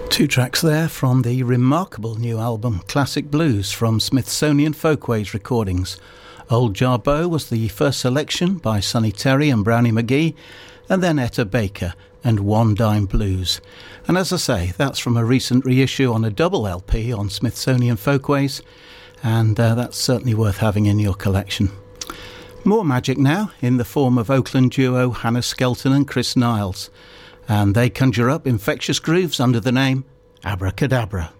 Two tracks there from the remarkable new album Classic Blues from Smithsonian Folkways Recordings. Old Jarboe was the first selection by Sonny Terry and Brownie McGee, and then Etta Baker and One Dime Blues. And as I say, that's from a recent reissue on a double LP on Smithsonian Folkways, and that's certainly worth having in your collection. More magic now, in the form of Oakland duo Hannah Skelton and Chris Niles, and they conjure up infectious grooves under the name Abracadabra.